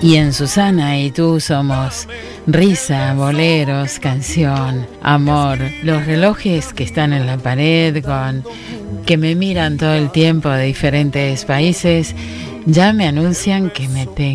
Y en Susana y tú somos risa, boleros, canción, amor. Los relojes que están en la pared que me miran todo el tiempo de diferentes países ya me anuncian que me tengo